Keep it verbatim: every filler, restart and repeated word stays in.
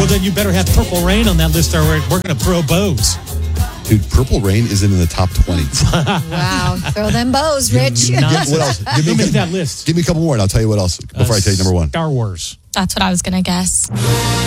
Well, then you better have Purple Rain on that list, or we're, we're going to throw bows. Dude, Purple Rain isn't in the top twenty. Wow. Throw them bows, Rich. What else? Give me, Look give, at that list. give me a couple more and I'll tell you what else before Uh, I tell you number one. Star Wars. That's what I was going to guess.